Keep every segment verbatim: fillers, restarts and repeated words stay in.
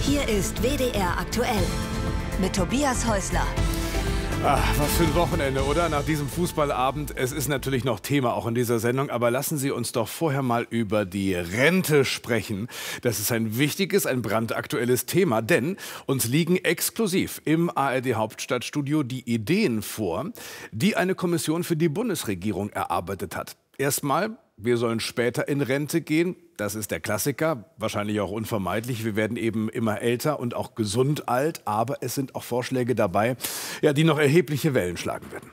Hier ist W D R aktuell mit Tobias Häusler. Ach, was für ein Wochenende, oder? Nach diesem Fußballabend. Es ist natürlich noch Thema auch in dieser Sendung, aber lassen Sie uns doch vorher mal über die Rente sprechen. Das ist ein wichtiges, ein brandaktuelles Thema, denn uns liegen exklusiv im A R D Hauptstadtstudio die Ideen vor, die eine Kommission für die Bundesregierung erarbeitet hat. Erstmal, wir sollen später in Rente gehen. Das ist der Klassiker, wahrscheinlich auch unvermeidlich. Wir werden eben immer älter und auch gesund alt. Aber es sind auch Vorschläge dabei, ja, die noch erhebliche Wellen schlagen werden.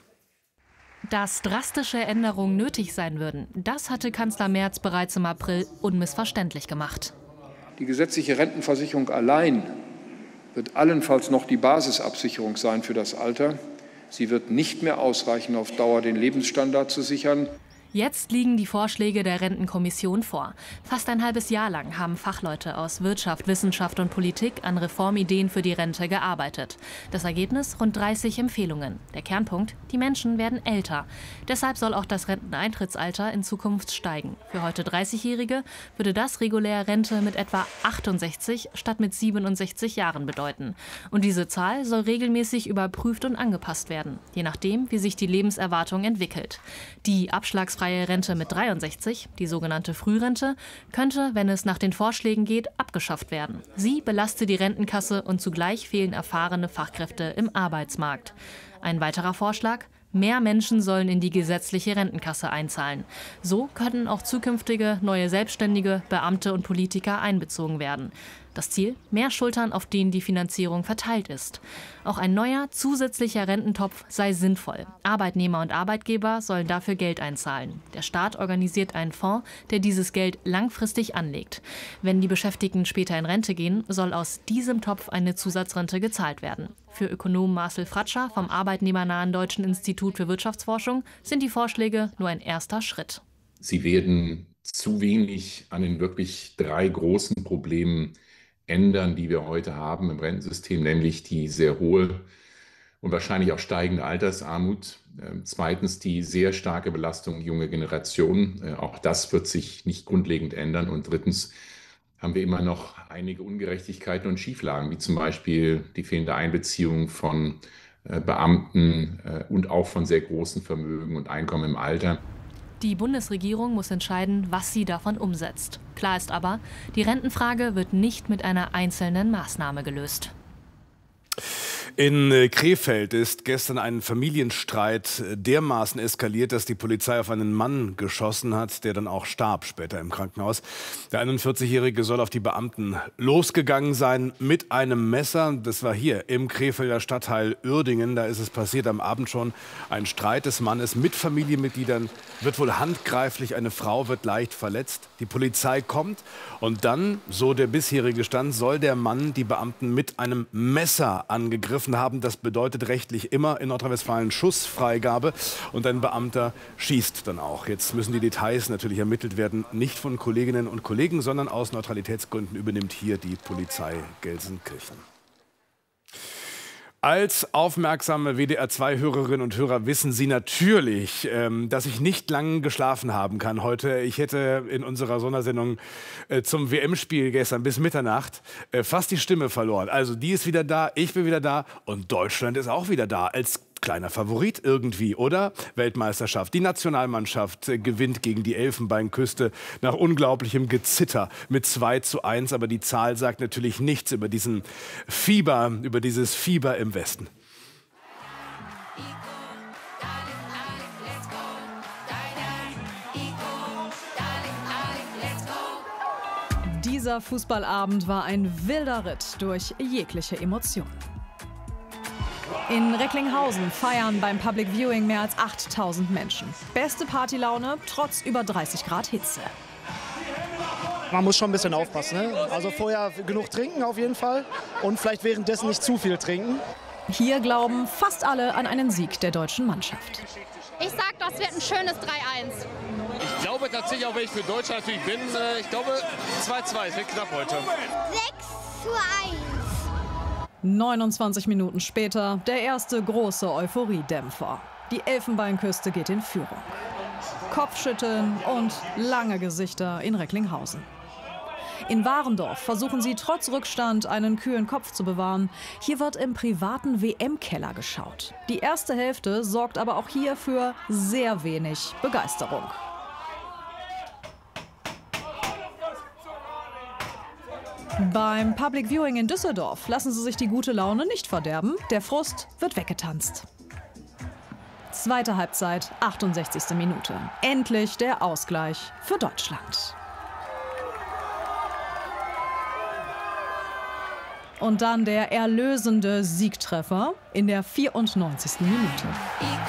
Dass drastische Änderungen nötig sein würden, das hatte Kanzler Merz bereits im April unmissverständlich gemacht. Die gesetzliche Rentenversicherung allein wird allenfalls noch die Basisabsicherung sein für das Alter. Sie wird nicht mehr ausreichen, auf Dauer den Lebensstandard zu sichern. Jetzt liegen die Vorschläge der Rentenkommission vor. Fast ein halbes Jahr lang haben Fachleute aus Wirtschaft, Wissenschaft und Politik an Reformideen für die Rente gearbeitet. Das Ergebnis? Rund dreißig Empfehlungen. Der Kernpunkt? Die Menschen werden älter. Deshalb soll auch das Renteneintrittsalter in Zukunft steigen. Für heute dreißigjährige würde das regulär Rente mit etwa achtundsechzig statt mit siebenundsechzig Jahren bedeuten. Und diese Zahl soll regelmäßig überprüft und angepasst werden, je nachdem, wie sich die Lebenserwartung entwickelt. Die Abschlagsfreie Rente mit dreiundsechzig, die sogenannte Frührente, könnte, wenn es nach den Vorschlägen geht, abgeschafft werden. Sie belastet die Rentenkasse und zugleich fehlen erfahrene Fachkräfte im Arbeitsmarkt. Ein weiterer Vorschlag: Mehr Menschen sollen in die gesetzliche Rentenkasse einzahlen. So können auch zukünftige neue Selbstständige, Beamte und Politiker einbezogen werden. Das Ziel? Mehr Schultern, auf denen die Finanzierung verteilt ist. Auch ein neuer, zusätzlicher Rententopf sei sinnvoll. Arbeitnehmer und Arbeitgeber sollen dafür Geld einzahlen. Der Staat organisiert einen Fonds, der dieses Geld langfristig anlegt. Wenn die Beschäftigten später in Rente gehen, soll aus diesem Topf eine Zusatzrente gezahlt werden. Für Ökonom Marcel Fratscher vom arbeitnehmernahen Deutschen Institut für Wirtschaftsforschung sind die Vorschläge nur ein erster Schritt. Sie werden zu wenig an den wirklich drei großen Problemen ändern, die wir heute haben im Rentensystem, nämlich die sehr hohe und wahrscheinlich auch steigende Altersarmut. Zweitens die sehr starke Belastung junger Generationen. Auch das wird sich nicht grundlegend ändern. Und drittens haben wir immer noch einige Ungerechtigkeiten und Schieflagen, wie zum Beispiel die fehlende Einbeziehung von Beamten und auch von sehr großen Vermögen und Einkommen im Alter. Die Bundesregierung muss entscheiden, was sie davon umsetzt. Klar ist aber, die Rentenfrage wird nicht mit einer einzelnen Maßnahme gelöst. In Krefeld ist gestern ein Familienstreit dermaßen eskaliert, dass die Polizei auf einen Mann geschossen hat, der dann auch starb später im Krankenhaus. Der einundvierzigjährige soll auf die Beamten losgegangen sein mit einem Messer. Das war hier im Krefelder Stadtteil Uerdingen. Da ist es passiert am Abend schon. Ein Streit des Mannes mit Familienmitgliedern wird wohl handgreiflich. Eine Frau wird leicht verletzt. Die Polizei kommt und dann, so der bisherige Stand, soll der Mann die Beamten mit einem Messer angegriffen haben. Das bedeutet rechtlich immer in Nordrhein-Westfalen Schussfreigabe und ein Beamter schießt dann auch. Jetzt müssen die Details natürlich ermittelt werden, nicht von Kolleginnen und Kollegen, sondern aus Neutralitätsgründen übernimmt hier die Polizei Gelsenkirchen. Als aufmerksame W D R zwei Hörerinnen und Hörer wissen Sie natürlich, ähm, dass ich nicht lange geschlafen haben kann heute. Ich hätte in unserer Sondersendung äh, zum W M-Spiel gestern bis Mitternacht äh, fast die Stimme verloren. Also die ist wieder da, ich bin wieder da und Deutschland ist auch wieder da als kleiner Favorit irgendwie, oder? Weltmeisterschaft. Die Nationalmannschaft äh, gewinnt gegen die Elfenbeinküste nach unglaublichem Gezitter mit zwei zu eins. Aber die Zahl sagt natürlich nichts über diesen Fieber, über dieses Fieber im Westen. Dieser Fußballabend war ein wilder Ritt durch jegliche Emotion. In Recklinghausen feiern beim Public Viewing mehr als achttausend Menschen. Beste Partylaune trotz über dreißig Grad Hitze. Man muss schon ein bisschen aufpassen, ne? Also vorher genug trinken auf jeden Fall und vielleicht währenddessen nicht zu viel trinken. Hier glauben fast alle an einen Sieg der deutschen Mannschaft. Ich sag, das wird ein schönes drei eins. Ich glaube tatsächlich, auch wenn ich für Deutschland natürlich bin, ich glaube zwei zwei, es wird knapp heute. sechs zu eins. neunundzwanzig Minuten später der erste große Euphoriedämpfer. Die Elfenbeinküste geht in Führung. Kopfschütteln und lange Gesichter in Recklinghausen. In Warendorf versuchen sie trotz Rückstand einen kühlen Kopf zu bewahren. Hier wird im privaten W M-Keller geschaut. Die erste Hälfte sorgt aber auch hier für sehr wenig Begeisterung. Beim Public Viewing in Düsseldorf lassen sie sich die gute Laune nicht verderben. Der Frust wird weggetanzt. Zweite Halbzeit, achtundsechzigste Minute. Endlich der Ausgleich für Deutschland. Und dann der erlösende Siegtreffer in der vierundneunzigsten Minute.